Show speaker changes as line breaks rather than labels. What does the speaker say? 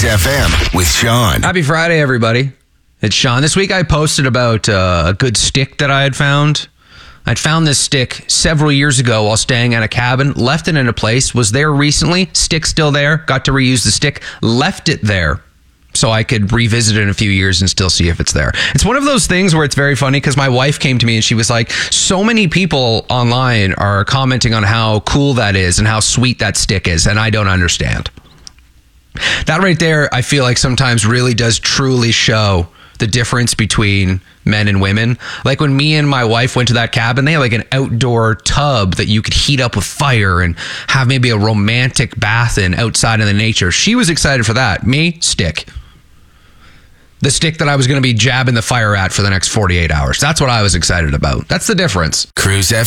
Cruise FM with Sean.
Happy Friday, everybody. It's Sean. This week I posted about a good stick that I had found. I'd found this stick several years ago while staying at a cabin, left it in a place, was there recently, stick still there, got to reuse the stick, left it there so I could revisit it in a few years and still see if it's there. It's one of those things where it's very funny because my wife came to me and she was like, so many people online are commenting on how cool that is and how sweet that stick is, and I don't understand. That right there, I feel like sometimes really does truly show the difference between men and women. Like when me and my wife went to that cabin, they had like an outdoor tub that you could heat up with fire and have maybe a romantic bath in outside in the nature. She was excited for that. Me, stick. The stick that I was going to be jabbing the fire at for the next 48 hours. That's what I was excited about. That's the difference.
Cruise FM.